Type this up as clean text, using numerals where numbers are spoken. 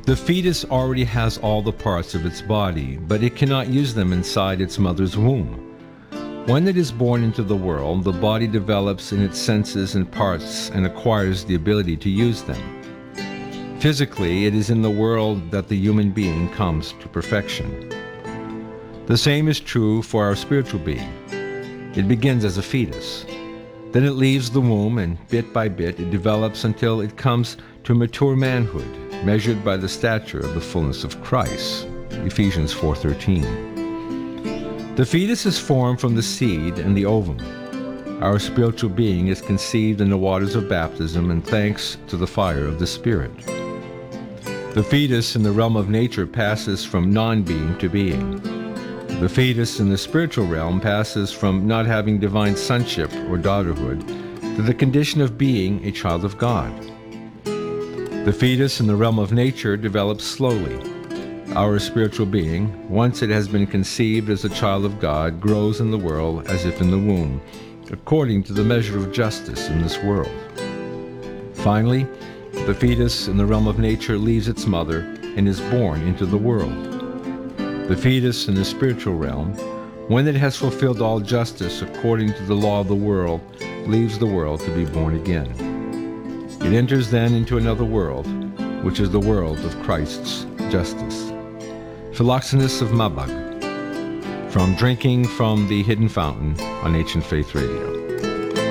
The fetus already has all the parts of its body, but it cannot use them inside its mother's womb. When it is born into the world, the body develops in its senses and parts and acquires the ability to use them. Physically, it is in the world that the human being comes to perfection. The same is true for our spiritual being. It begins as a fetus. Then it leaves the womb, and bit by bit it develops until it comes to mature manhood, measured by the stature of the fullness of Christ. Ephesians 4:13. The fetus is formed from the seed and the ovum. Our spiritual being is conceived in the waters of baptism and thanks to the fire of the Spirit. The fetus in the realm of nature passes from non-being to being. The fetus in the spiritual realm passes from not having divine sonship or daughterhood to the condition of being a child of God. The fetus in the realm of nature develops slowly. Our spiritual being, once it has been conceived as a child of God, grows in the world as if in the womb, according to the measure of justice in this world. Finally, the fetus in the realm of nature leaves its mother and is born into the world. The fetus in the spiritual realm, when it has fulfilled all justice according to the law of the world, leaves the world to be born again. It enters then into another world, which is the world of Christ's justice. Philoxenus of Mabag, from Drinking from the Hidden Fountain on Ancient Faith Radio.